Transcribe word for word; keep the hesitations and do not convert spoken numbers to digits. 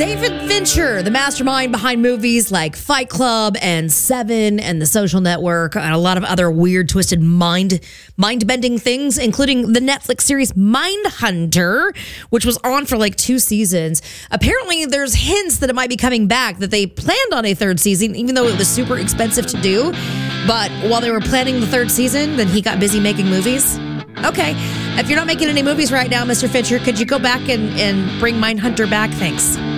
David Fincher, the mastermind behind movies like Fight Club and Seven and The Social Network and a lot of other weird, twisted, mind, mind-bending things, including the Netflix series Mindhunter, which was on for like two seasons. Apparently, there's hints that it might be coming back, that they planned on a third season, even though it was super expensive to do. But while they were planning the third season, then he got busy making movies. Okay, if you're not making any movies right now, Mister Fincher, could you go back and, and bring Mindhunter back? Thanks.